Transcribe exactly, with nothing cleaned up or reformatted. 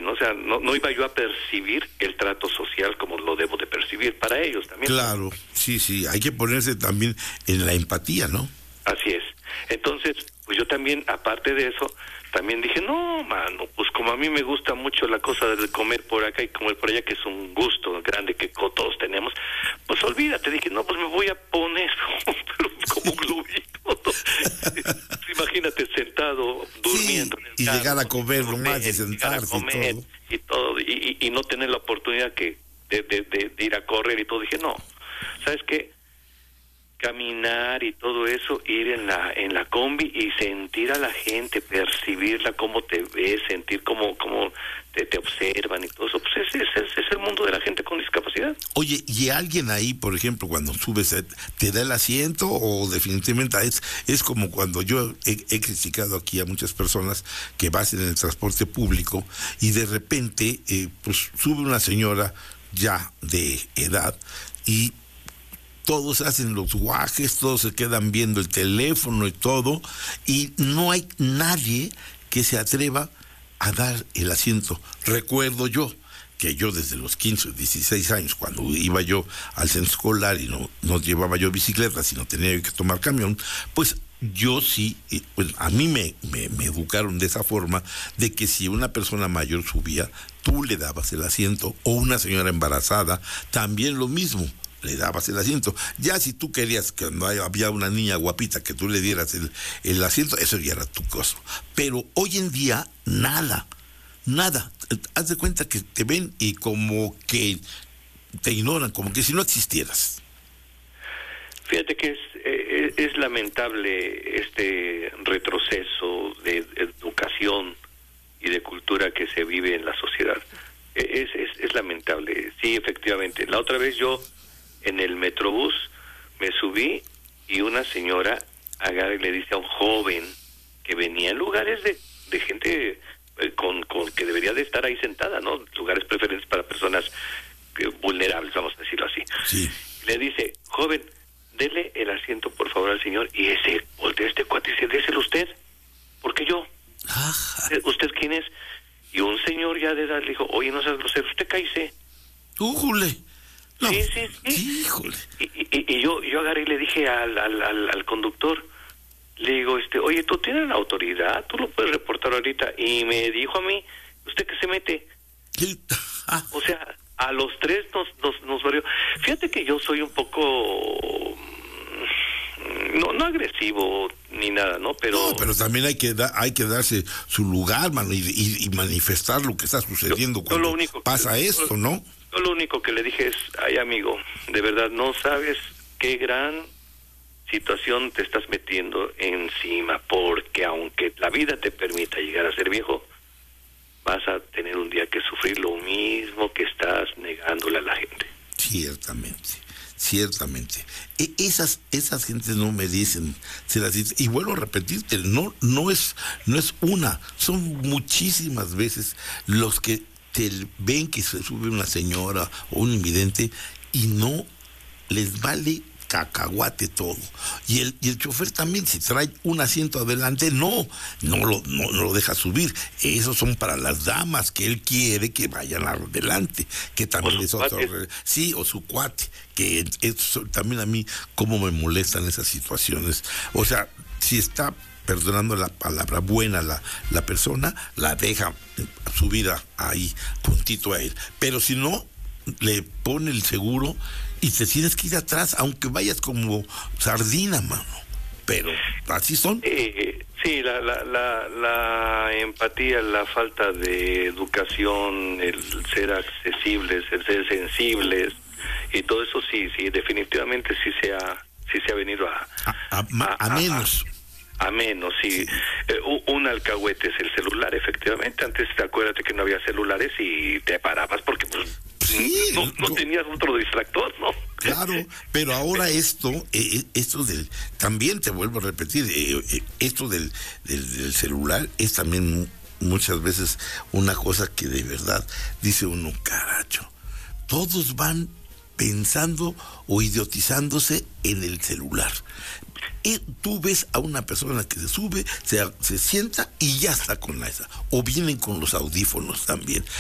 ¿no? O sea, no, no iba yo a percibir el trato social como lo debo de percibir para ellos también. Claro, sí, sí, hay que ponerse también en la empatía, ¿no? Así es. Entonces, pues yo también, aparte de eso, también dije, no, mano, pues como a mí me gusta mucho la cosa de comer por acá y comer por allá, que es un gusto grande que todos tenemos, pues olvídate, dije, no, pues me voy a poner como un globito. Imagínate sentado, durmiendo. Sí, en el y carro, llegar a comer comer, nomás y sentarse comer, y todo. Y, todo y, y, y no tener la oportunidad que de, de, de, de ir a correr y todo. Dije, no, ¿sabes qué? Caminar y todo eso, ir en la en la combi y sentir a la gente, percibirla, cómo te ves, sentir cómo, cómo te, te observan y todo eso, pues ese, ese, ese es el mundo de la gente con discapacidad. Oye, ¿y alguien ahí, por ejemplo, cuando subes, te da el asiento o definitivamente es, es como cuando yo he, he criticado aquí a muchas personas que vas en el transporte público y de repente eh, pues sube una señora ya de edad y todos hacen los guajes, todos se quedan viendo el teléfono y todo, y no hay nadie que se atreva a dar el asiento. Recuerdo yo que yo desde los quince, dieciséis años, cuando iba yo al centro escolar y no, no llevaba yo bicicleta, sino tenía que tomar camión, pues yo sí, pues a mí me, me, me educaron de esa forma, de que si una persona mayor subía, tú le dabas el asiento, o una señora embarazada, también lo mismo. Le dabas el asiento. Ya si tú querías que no había una niña guapita que tú le dieras el, el asiento, eso ya era tu cosa. Pero hoy en día, nada, nada. Haz de cuenta que te ven y como que te ignoran, como que si no existieras. Fíjate que es, eh, es lamentable este retroceso de educación y de cultura que se vive en la sociedad. Es, es, es lamentable. Sí, efectivamente. La otra vez yo en el Metrobús me subí y una señora agarra y le dice a un joven que venía en lugares de, de gente eh, con, con que debería de estar ahí sentada, ¿no? Lugares preferentes para personas eh, vulnerables, vamos a decirlo así. Sí. Le dice, joven, dele el asiento por favor al señor, y ese, voltea este cuate y dice, déselo usted, porque yo. Ajá. ¿Usted quién es? Y un señor ya de edad le dijo, oye, no seas grosero, usted cállese. ¡Újule! No. Sí, sí, sí. Híjole. Y, y, y yo yo agarré y le dije al, al, al, al conductor, le digo, este, oye, ¿tú tienes la autoridad? ¿Tú lo puedes reportar ahorita? Y me dijo a mí, ¿usted qué se mete? Ah. O sea, a los tres nos, nos, nos varió. Fíjate que yo soy un poco... No, no agresivo ni nada, ¿no? Pero no, pero también hay que da, hay que darse su lugar, mano, y, y, y manifestar lo que está sucediendo yo, cuando yo lo único pasa que, esto, ¿no? Yo lo único que le dije es, ay amigo, de verdad no sabes qué gran situación te estás metiendo encima, porque aunque la vida te permita llegar a ser viejo, vas a tener un día que sufrir lo mismo que estás negándole a la gente. Ciertamente. Ciertamente. E- esas esas gentes no merecen ser así. Y vuelvo a repetirte, no no es no es una, son muchísimas veces los que te ven que se sube una señora o un invidente y no les vale cacahuate todo. Y el, y el chofer también, si trae un asiento adelante, no, no lo, no, no lo deja subir. Esos son para las damas, que él quiere que vayan adelante, que también es otro. Sí, o su cuate, que eso también a mí, cómo me molestan esas situaciones. O sea, si está perdonando la palabra buena la, la persona, la deja subir a, ahí, puntito a él. Pero si no, le pone el seguro y te tienes que ir atrás, aunque vayas como sardina, mano. Pero así son. Eh, sí, la, la, la, la empatía, la falta de educación, el ser accesibles, el ser sensibles, y todo eso sí, sí, definitivamente sí se ha, sí se ha venido a... A, a, a, a menos. A, a menos, sí. sí. Eh, un alcahuete es el celular, efectivamente. Antes, acuérdate que no había celulares y te parabas porque pues sí, no, no, no tenías otro distractor, ¿no? Claro, pero ahora esto, eh, esto del, también te vuelvo a repetir, eh, eh, esto del, del, del celular es también muchas veces una cosa que de verdad dice uno, caracho, todos van pensando o idiotizándose en el celular. Y tú ves a una persona que se sube, se, se sienta y ya está con la esa. O vienen con los audífonos también.